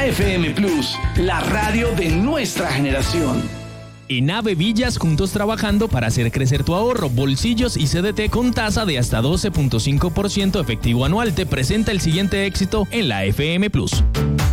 La FM Plus, la radio de nuestra generación. En Ave Villas, juntos trabajando para hacer crecer tu ahorro, bolsillos y CDT con tasa de hasta 12.5% efectivo anual. Te presenta el siguiente éxito en la FM Plus.